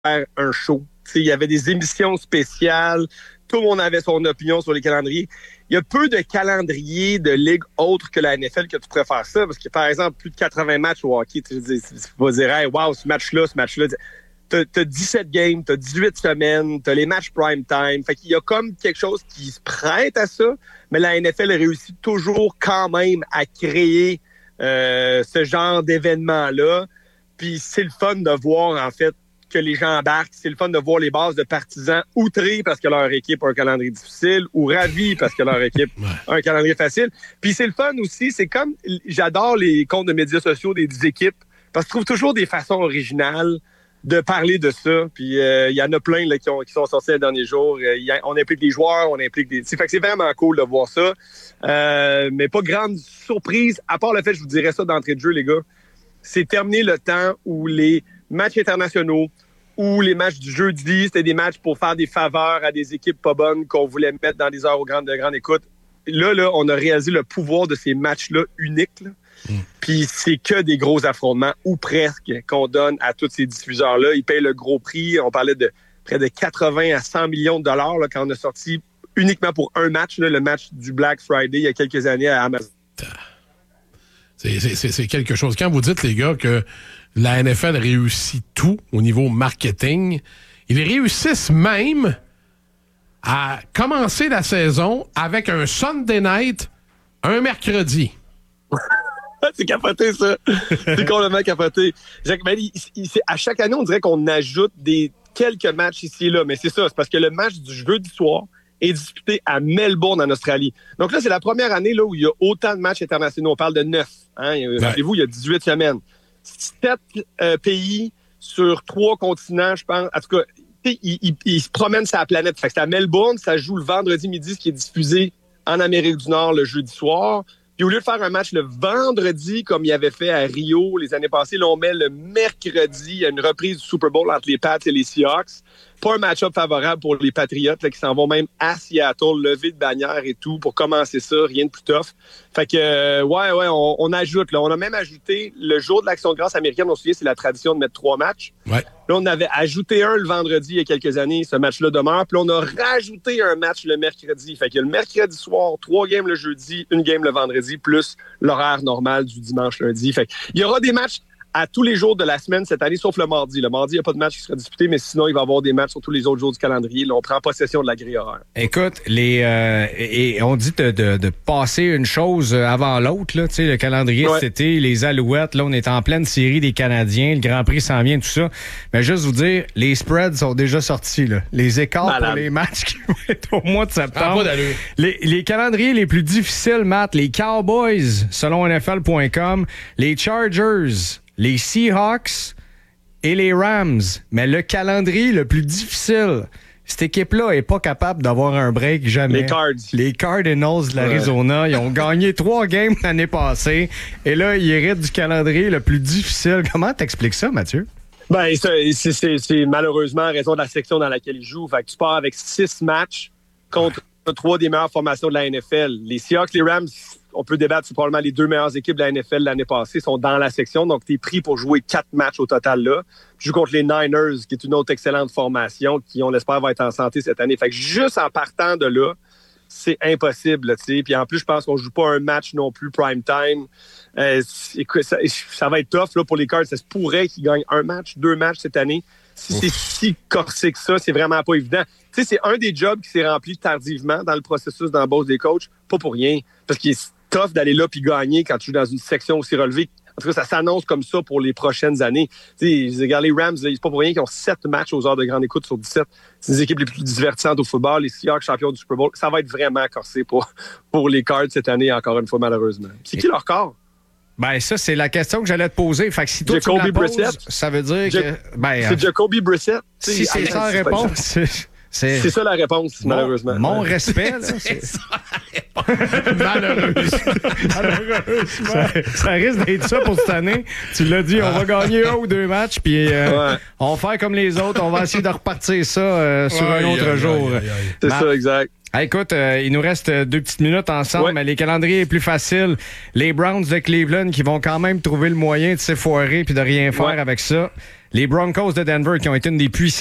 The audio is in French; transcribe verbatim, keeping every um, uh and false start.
un show. T'sais, il y avait des émissions spéciales. Tout le monde avait son opinion sur les calendriers. Il y a peu de calendriers de ligue autres que la N F L que tu pourrais faire ça. Parce que, par exemple, plus de quatre-vingts matchs au hockey, tu vas dire, hey, wow, ce match-là, ce match-là. T'as, t'as dix-sept games, t'as dix-huit semaines, t'as les matchs prime time. Fait qu'il y a comme quelque chose qui se prête à ça. Mais la N F L réussit toujours quand même à créer euh, ce genre d'événement-là. Puis c'est le fun de voir, en fait, que les gens embarquent. C'est le fun de voir les bases de partisans outrés parce que leur équipe a un calendrier difficile ou ravis parce que leur équipe a un calendrier facile. Puis c'est le fun aussi. C'est comme... J'adore les comptes de médias sociaux des dix équipes parce que je trouve toujours des façons originales de parler de ça. Puis il euh, y en a plein là, qui, ont, qui sont sortis les derniers jours. Y a, on implique des joueurs, on implique des... Fait que c'est vraiment cool de voir ça. Euh, mais pas grande surprise, à part le fait, je vous dirais ça d'entrée de jeu, les gars, c'est terminé le temps où les matchs internationaux ou les matchs du jeudi, c'était des matchs pour faire des faveurs à des équipes pas bonnes qu'on voulait mettre dans des heures aux grandes, de grande écoute. Là, là, on a réalisé le pouvoir de ces matchs-là uniques. Là. Mm. Puis c'est que des gros affrontements, ou presque, qu'on donne à tous ces diffuseurs-là. Ils payent le gros prix. On parlait de près de quatre-vingts à cent millions de dollars là, quand on a sorti uniquement pour un match, là, le match du Black Friday il y a quelques années à Amazon. C'est, c'est, c'est quelque chose. Quand vous dites, les gars, que la N F L réussit tout au niveau marketing, ils réussissent même à commencer la saison avec un Sunday night, un mercredi. C'est capoté, ça. C'est complètement capoté. Jacques, ben, il, il, c'est, à chaque année, on dirait qu'on ajoute des quelques matchs ici et là. Mais c'est ça, c'est parce que le match du jeudi soir est disputé à Melbourne, en Australie. Donc là, c'est la première année là, où il y a autant de matchs internationaux. On parle de neuf. Hein? Ouais. Rappelez-vous, il y a dix-huit semaines. Sept euh, pays sur trois continents, je pense. En tout cas, ils il, il se promènent sur la planète. Fait que c'est à Melbourne, ça joue le vendredi midi, ce qui est diffusé en Amérique du Nord le jeudi soir. Puis au lieu de faire un match le vendredi, comme il avait fait à Rio les années passées, là, on met le mercredi. Il y a une reprise du Super Bowl entre les Pats et les Seahawks. Pas un match-up favorable pour les Patriotes là, qui s'en vont même à Seattle, lever de bannière et tout pour commencer ça, rien de plus tough. Fait que, euh, ouais, ouais, on, on ajoute. Là, on a même ajouté le jour de l'Action de grâce américaine. On se souvient, c'est la tradition de mettre trois matchs. Ouais. Là, on avait ajouté un le vendredi il y a quelques années. Ce match-là demeure. Puis là, on a rajouté un match le mercredi. Fait qu'il y a le mercredi soir, trois games le jeudi, une game le vendredi, plus l'horaire normal du dimanche lundi. Fait qu'il y aura des matchs à tous les jours de la semaine cette année, sauf le mardi. Le mardi, il n'y a pas de match qui sera disputé, mais sinon, il va y avoir des matchs sur tous les autres jours du calendrier. Là, on prend possession de la grille horaire. Écoute, les euh, et on dit de, de, de passer une chose avant l'autre. Là, tu sais, le calendrier ouais. cet été, les Alouettes, là, on est en pleine série des Canadiens, le Grand Prix s'en vient, tout ça. Mais juste vous dire, les spreads sont déjà sortis. Là. Les écarts Malade. Pour les matchs qui vont être au mois de septembre. Ah, les, les calendriers les plus difficiles, Matt, les Cowboys, selon N F L point com, les Chargers, les Seahawks et les Rams. Mais le calendrier le plus difficile, cette équipe-là est pas capable d'avoir un break jamais. Les Cards. Les Cardinals de l'Arizona, ouais. Ils ont gagné trois games l'année passée. Et là, ils héritent du calendrier le plus difficile. Comment t'expliques ça, Mathieu? Ben, c'est, c'est, c'est, c'est malheureusement en raison de la section dans laquelle ils jouent. Fait que tu pars avec six matchs contre ouais. trois des meilleures formations de la N F L. Les Seahawks, les Rams, on peut débattre, c'est probablement les deux meilleures équipes de la N F L l'année passée, sont dans la section. Donc, tu es pris pour jouer quatre matchs au total là. Tu joues contre les Niners, qui est une autre excellente formation, qui, on l'espère, va être en santé cette année. Fait que juste en partant de là, c'est impossible, tu sais. Puis en plus, je pense qu'on joue pas un match non plus prime time. Euh, écoute, ça, ça va être tough là, pour les Cards. Ça se pourrait qu'ils gagnent un match, deux matchs cette année. Si Ouf. C'est si corsé que ça, c'est vraiment pas évident. Tu sais, c'est un des jobs qui s'est rempli tardivement dans le processus d'embauche des coachs. Pas pour rien. Parce qu'il est tough d'aller là puis gagner quand tu joues dans une section aussi relevée. En tout cas, ça s'annonce comme ça pour les prochaines années. Tu sais, regarde les Rams, là, c'est pas pour rien qu'ils ont sept matchs aux heures de grande écoute sur dix-sept. C'est les équipes les plus divertissantes au football. Les Seahawks champions du Super Bowl. Ça va être vraiment corsé pour, pour les Cards cette année, encore une fois, malheureusement. C'est qui leur corps? Ben, ça, c'est la question que j'allais te poser. Fait que si toi, Jacoby tu me la poses, Brissett. ça veut dire Ja- que... Ben, c'est Jacoby Brissett. Si c'est sans réponse... C'est... C'est ça la réponse, mon, malheureusement. Mon respect, là, c'est, c'est ça la réponse. Malheureusement. Malheureusement. Ça, ça risque d'être ça pour cette année. Tu l'as dit, on va gagner un ou deux matchs, puis euh, ouais. on va faire comme les autres. On va essayer de repartir ça euh, sur ouais, un autre aïe, jour. Aïe, aïe, aïe. C'est Ma... ça, exact. Ah, écoute, euh, il nous reste deux petites minutes ensemble, ouais. mais les calendriers sont plus faciles. Les Browns de Cleveland qui vont quand même trouver le moyen de s'effoirer puis de rien faire ouais. avec ça. Les Broncos de Denver qui ont été une des puissances